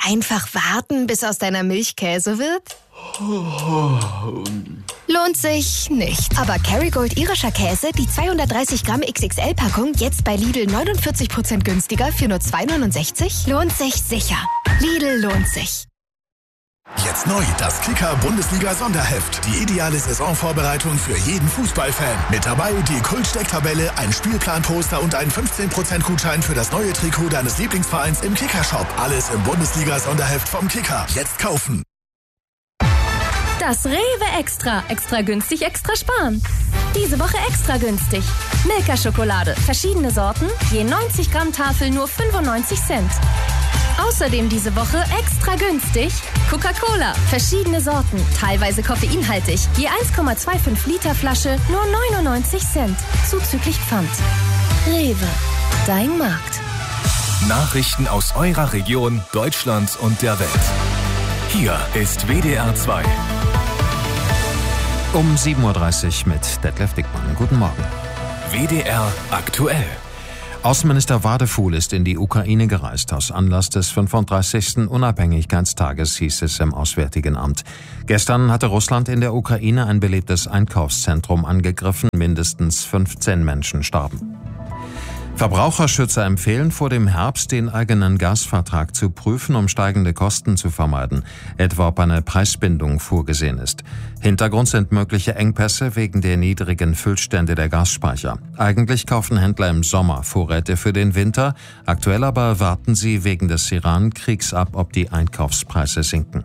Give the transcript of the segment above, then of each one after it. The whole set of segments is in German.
Einfach warten, bis aus deiner Milch Käse wird? Lohnt sich nicht. Aber Kerrygold irischer Käse, die 230 Gramm XXL-Packung, jetzt bei Lidl 49% günstiger für nur 2,69? Lohnt sich sicher. Lidl lohnt sich. Jetzt neu das Kicker-Bundesliga-Sonderheft. Die ideale Saisonvorbereitung für jeden Fußballfan. Mit dabei die Kult-Stecktabelle, ein Spielplan-Poster und ein 15% Gutschein für das neue Trikot deines Lieblingsvereins im Kicker-Shop. Alles im Bundesliga-Sonderheft vom Kicker. Jetzt kaufen. Das Rewe Extra. Extra günstig, extra sparen. Diese Woche extra günstig. Milka-Schokolade. Verschiedene Sorten. Je 90 Gramm Tafel nur 95 Cent. Außerdem diese Woche extra günstig Coca-Cola. Verschiedene Sorten. Teilweise koffeinhaltig. Je 1,25 Liter Flasche nur 99 Cent. Zuzüglich Pfand. Rewe. Dein Markt. Nachrichten aus eurer Region, Deutschland und der Welt. Hier ist WDR 2. Um 7.30 Uhr mit Detlef Dickmann. Guten Morgen. WDR aktuell. Außenminister Wadefuhl ist in die Ukraine gereist. Aus Anlass des 35. Unabhängigkeitstages, hieß es im Auswärtigen Amt. Gestern hatte Russland in der Ukraine ein belebtes Einkaufszentrum angegriffen. Mindestens 15 Menschen starben. Verbraucherschützer empfehlen vor dem Herbst, den eigenen Gasvertrag zu prüfen, um steigende Kosten zu vermeiden, etwa ob eine Preisbindung vorgesehen ist. Hintergrund sind mögliche Engpässe wegen der niedrigen Füllstände der Gasspeicher. Eigentlich kaufen Händler im Sommer Vorräte für den Winter, aktuell aber warten sie wegen des Iran-Kriegs ab, ob die Einkaufspreise sinken.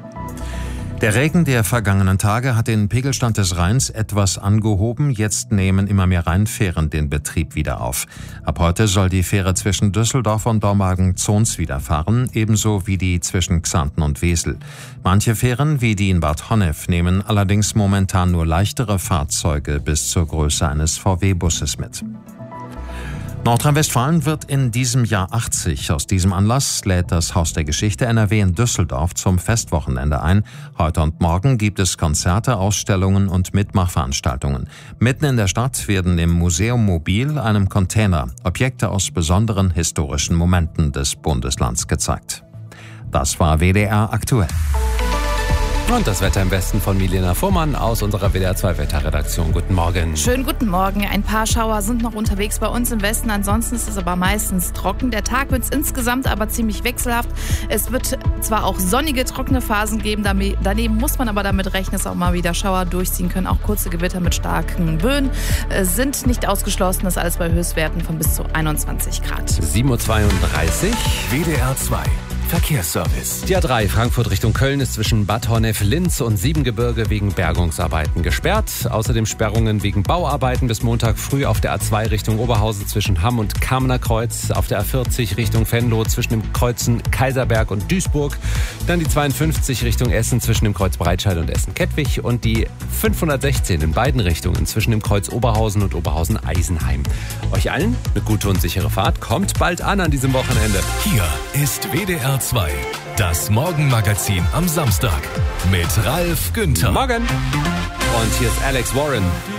Der Regen der vergangenen Tage hat den Pegelstand des Rheins etwas angehoben. Jetzt nehmen immer mehr Rheinfähren den Betrieb wieder auf. Ab heute soll die Fähre zwischen Düsseldorf und Dormagen-Zons wieder fahren, ebenso wie die zwischen Xanten und Wesel. Manche Fähren, wie die in Bad Honnef, nehmen allerdings momentan nur leichtere Fahrzeuge bis zur Größe eines VW-Busses mit. Nordrhein-Westfalen wird in diesem Jahr 80. Aus diesem Anlass lädt das Haus der Geschichte NRW in Düsseldorf zum Festwochenende ein. Heute und morgen gibt es Konzerte, Ausstellungen und Mitmachveranstaltungen. Mitten in der Stadt werden im Museum Mobil, einem Container, Objekte aus besonderen historischen Momenten des Bundeslands gezeigt. Das war WDR aktuell. Und das Wetter im Westen von Milena Fuhrmann aus unserer WDR 2 Wetterredaktion. Guten Morgen. Schönen guten Morgen. Ein paar Schauer sind noch unterwegs bei uns im Westen. Ansonsten ist es aber meistens trocken. Der Tag wird insgesamt aber ziemlich wechselhaft. Es wird zwar auch sonnige, trockene Phasen geben. Daneben muss man aber damit rechnen, dass auch mal wieder Schauer durchziehen können. Auch kurze Gewitter mit starken Böen sind nicht ausgeschlossen. Das alles bei Höchstwerten von bis zu 21 Grad. 7.32 Uhr. WDR 2. Verkehrsservice. Die A3 Frankfurt Richtung Köln ist zwischen Bad Honnef, Linz und Siebengebirge wegen Bergungsarbeiten gesperrt. Außerdem Sperrungen wegen Bauarbeiten bis Montag früh auf der A2 Richtung Oberhausen zwischen Hamm und Kamener Kreuz. Auf der A40 Richtung Venlo zwischen dem Kreuzen Kaiserberg und Duisburg. Dann die 52 Richtung Essen zwischen dem Kreuz Breitscheid und Essen-Kettwig. Und die 516 in beiden Richtungen zwischen dem Kreuz Oberhausen und Oberhausen-Eisenheim. Euch allen eine gute und sichere Fahrt. Kommt bald an diesem Wochenende. Hier ist WDR 2. Das Morgenmagazin am Samstag mit Ralf Günther. Morgen. Und hier ist Alex Warren.